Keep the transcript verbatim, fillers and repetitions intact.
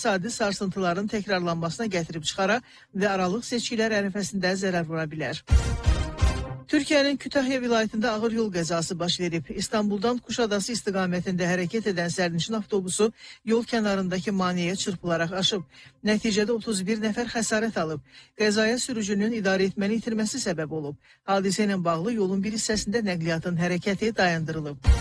iqtisadi sarsıntıların təkrarlanmasına gətirib çıxara və aralıq seçkilər ərəfəsində zərər vura bilər. Türkiyənin Kütahya vilayətində ağır yol qəzası baş verib. İstanbuldan Kuşadası istiqamətində hərəkət edən sərnişin avtobusu yol kənarındakı maneəyə çırpılaraq aşıb. Nəticədə otuz bir nəfər xəsarət alıb. Qəzaya sürücünün idarə etməni itirməsi səbəb olub. Hadisə ilə bağlı yolun bir hissəsində nəqliyyatın hərəkəti dayandırılıb.